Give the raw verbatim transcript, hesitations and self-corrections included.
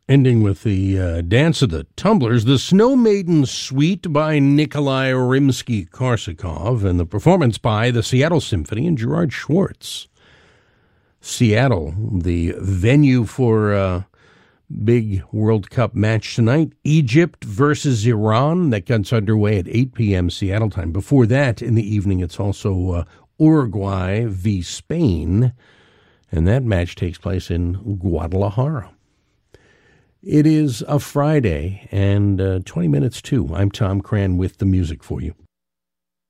Ending with the uh, Dance of the Tumblers, the Snow Maiden Suite by Nikolai Rimsky-Korsakov, and the performance by the Seattle Symphony and Gerard Schwartz. Seattle, the venue for a big World Cup match tonight, Egypt versus Iran. That gets underway at eight p.m. Seattle time. Before that, in the evening, it's also uh, Uruguay v. Spain, and that match takes place in Guadalajara. It is a Friday, and uh, twenty minutes to. I'm Tom Cran with the music for you.